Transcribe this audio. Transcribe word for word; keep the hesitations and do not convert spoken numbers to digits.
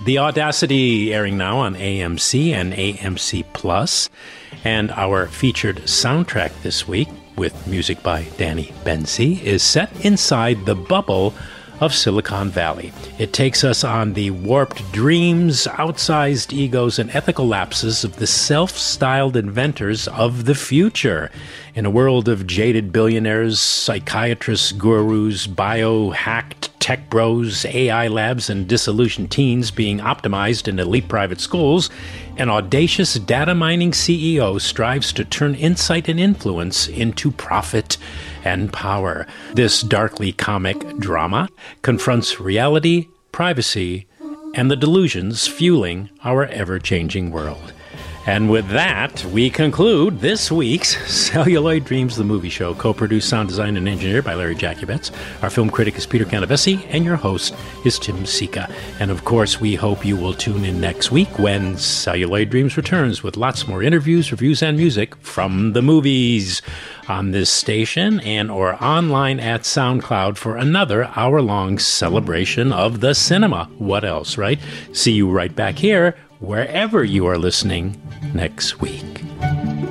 The Audacity, airing now on A M C and A M C Plus. And our featured soundtrack this week, with music by Danny Benzi, is set inside the bubble of Silicon Valley. It takes us on the warped dreams, outsized egos, and ethical lapses of the self-styled inventors of the future. In a world of jaded billionaires, psychiatrists, gurus, biohacked tech bros, A I labs, and disillusioned teens being optimized in elite private schools, an audacious data mining C E O strives to turn insight and influence into profit and power. This darkly comic drama confronts reality, privacy, and the delusions fueling our ever-changing world. And with that, we conclude this week's Celluloid Dreams, the movie show, co-produced, sound designed, and engineered by Larry Jacobetz. Our film critic is Peter Canavesi, and your host is Tim Sika. And of course, we hope you will tune in next week when Celluloid Dreams returns with lots more interviews, reviews, and music from the movies on this station and or online at SoundCloud for another hour-long celebration of the cinema. What else, right? See you right back here wherever you are listening next week.